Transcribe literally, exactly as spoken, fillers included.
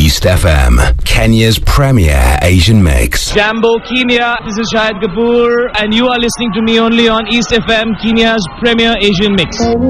East F M, Kenya's premier Asian mix. Jambo, Kenya. This is Shahid Kapoor, and you are listening to me only on East F M, Kenya's premier Asian mix.